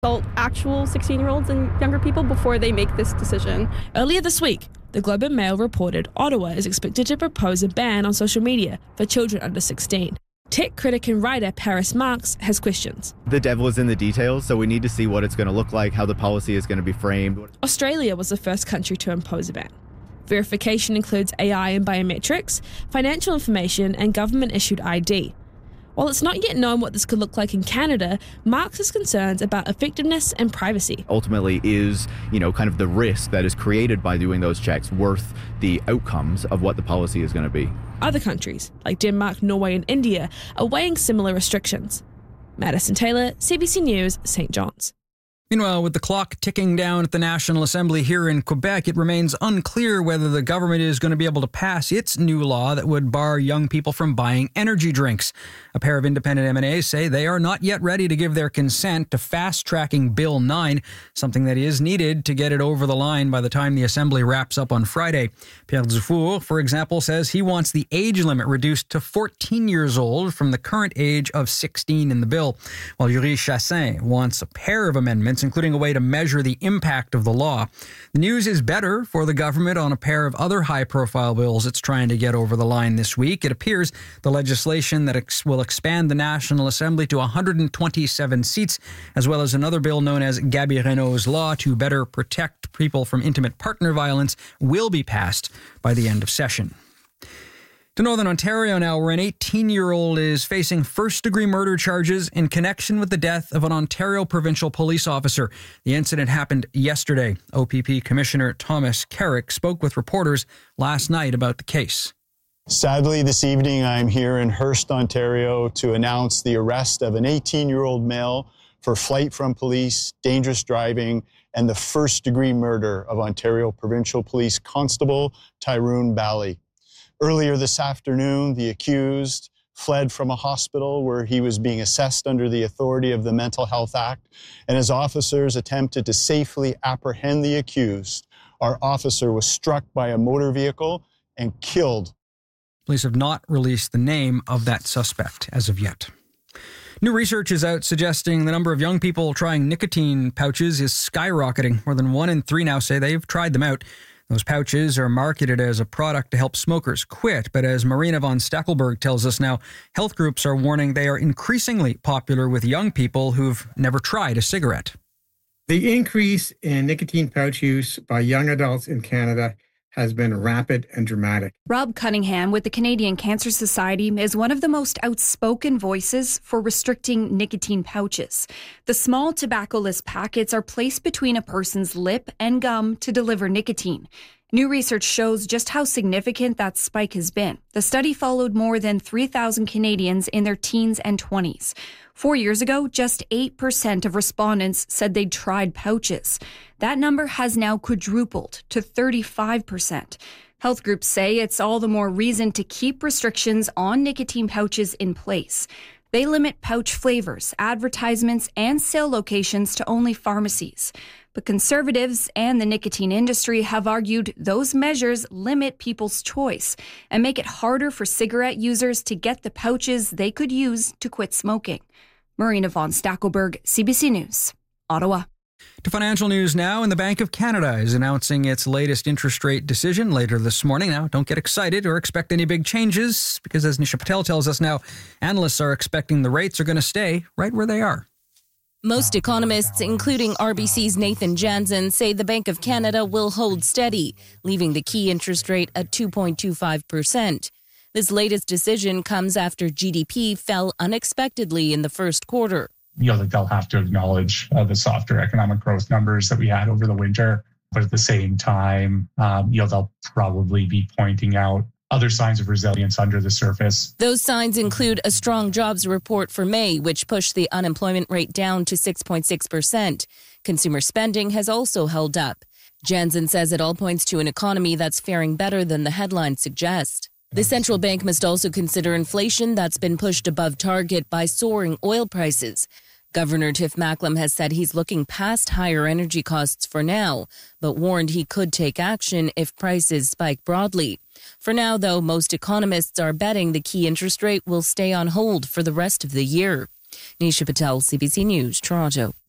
consult actual 16-year-olds and younger people before they make this decision. Earlier this week, the Globe and Mail reported Ottawa is expected to propose a ban on social media for children under 16. Tech critic and writer Paris Marx has questions. The devil is in the details, so we need to see what it's going to look like, how the policy is going to be framed. Australia was the first country to impose a ban. Verification includes AI and biometrics, financial information, and government-issued ID. While it's not yet known what this could look like in Canada, Marx has concerns about effectiveness and privacy. Ultimately, is, kind of the risk that is created by doing those checks worth the outcomes of what the policy is going to be? Other countries, like Denmark, Norway, and India, are weighing similar restrictions. Madison Taylor, CBC News, St. John's. Meanwhile, with the clock ticking down at the National Assembly here in Quebec, it remains unclear whether the government is going to be able to pass its new law that would bar young people from buying energy drinks. A pair of independent MNAs say they are not yet ready to give their consent to fast-tracking Bill 9, something that is needed to get it over the line by the time the Assembly wraps up on Friday. Pierre Dufour, for example, says he wants the age limit reduced to 14 years old from the current age of 16 in the bill, while Yuri Chassin wants a pair of amendments, including a way to measure the impact of the law. The news is better for the government on a pair of other high-profile bills it's trying to get over the line this week. It appears the legislation that will expand the National Assembly to 127 seats, as well as another bill known as Gabineau's Law to better protect people from intimate partner violence, will be passed by the end of session. To Northern Ontario now, where an 18-year-old is facing first-degree murder charges in connection with the death of an Ontario provincial police officer. The incident happened yesterday. OPP Commissioner Thomas Carrick spoke with reporters last night about the case. Sadly, this evening I'm here in Hearst, Ontario, to announce the arrest of an 18-year-old male for flight from police, dangerous driving, and the first-degree murder of Ontario Provincial Police Constable Tyrone Bally. Earlier this afternoon, the accused fled from a hospital where he was being assessed under the authority of the Mental Health Act, and as officers attempted to safely apprehend the accused, our officer was struck by a motor vehicle and killed. Police have not released the name of that suspect as of yet. New research is out suggesting the number of young people trying nicotine pouches is skyrocketing. More than 1 in 3 now say they've tried them out. Those pouches are marketed as a product to help smokers quit, but as Marina von Stackelberg tells us now, health groups are warning they are increasingly popular with young people who've never tried a cigarette. The increase in nicotine pouch use by young adults in Canada has been rapid and dramatic. Rob Cunningham with the Canadian Cancer Society is one of the most outspoken voices for restricting nicotine pouches. The small tobacco-less packets are placed between a person's lip and gum to deliver nicotine. New research shows just how significant that spike has been. The study followed more than 3,000 Canadians in their teens and 20s. 4 years ago, just 8% of respondents said they'd tried pouches. That number has now quadrupled to 35%. Health groups say it's all the more reason to keep restrictions on nicotine pouches in place. They limit pouch flavors, advertisements, and sale locations to only pharmacies. But conservatives and the nicotine industry have argued those measures limit people's choice and make it harder for cigarette users to get the pouches they could use to quit smoking. Marina von Stackelberg, CBC News, Ottawa. To financial news now, and the Bank of Canada is announcing its latest interest rate decision later this morning. Now, don't get excited or expect any big changes, because as Nisha Patel tells us now, analysts are expecting the rates are going to stay right where they are. Most economists, including RBC's Nathan Jansen, say the Bank of Canada will hold steady, leaving the key interest rate at 2.25%. This latest decision comes after GDP fell unexpectedly in the first quarter. They'll have to acknowledge the softer economic growth numbers that we had over the winter. But at the same time, they'll probably be pointing out other signs of resilience under the surface. Those signs include a strong jobs report for May, which pushed the unemployment rate down to 6.6%. Consumer spending has also held up. Jansen says it all points to an economy that's faring better than the headlines suggest. The central bank must also consider inflation that's been pushed above target by soaring oil prices. Governor Tiff Macklem has said he's looking past higher energy costs for now, but warned he could take action if prices spike broadly. For now, though, most economists are betting the key interest rate will stay on hold for the rest of the year. Nisha Patel, CBC News, Toronto.